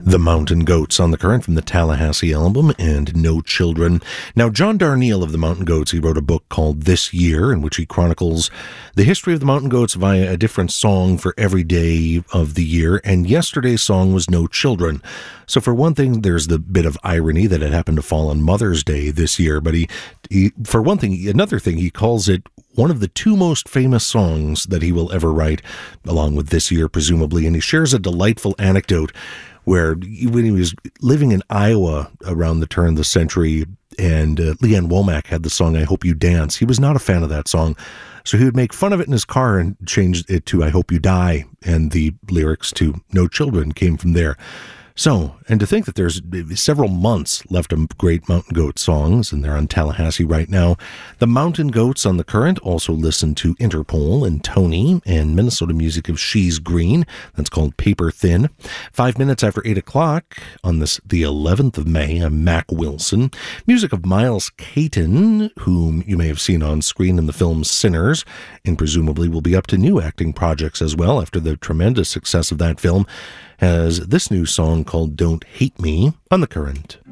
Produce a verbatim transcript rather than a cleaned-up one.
The Mountain Goats on the Current from the Tallahassee album, and No Children. Now, John Darnielle of the Mountain Goats, he wrote a book called This Year, in which he chronicles the history of the Mountain Goats via a different song for every day of the year, and yesterday's song was No Children. So for one thing, there's the bit of irony that it happened to fall on Mother's Day this year, but he, he for one thing, another thing, he calls it one of the two most famous songs that he will ever write, along with This Year, presumably, and he shares a delightful anecdote where when he was living in Iowa around the turn of the century, and uh, Leanne Womack had the song I Hope You Dance, he was not a fan of that song. So he would make fun of it in his car and change it to I Hope You Die, and the lyrics to No Children came from there. So, and to think that there's several months left of great Mountain Goat songs, and they're on Tallahassee right now. The Mountain Goats on the Current also listen to Interpol and Tony, and Minnesota music of She's Green. That's called Paper Thin. Five minutes after eight o'clock on this, the eleventh of May, I'm Mac Wilson. Music of Miles Caton, whom you may have seen on screen in the film Sinners, and presumably will be up to new acting projects as well after the tremendous success of that film, has this new song called Don't Hate Me on the Current.